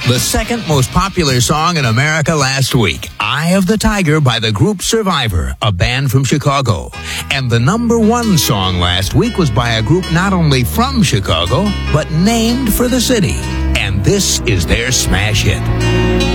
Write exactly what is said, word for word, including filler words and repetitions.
The second most popular song in America last week, Eye of the Tiger by the group Survivor, a band from Chicago. And the number one song last week was by a group not only from Chicago, but named for the city. And this is their smash hit.